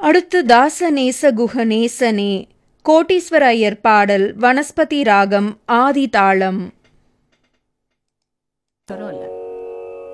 அடுத்து தாசநேச குஹநேசனே கோட்டீஸ்வர ஐயர் பாடல் வனஸ்பதி ராகம் ஆதி தாளம். பரவாயில்ல.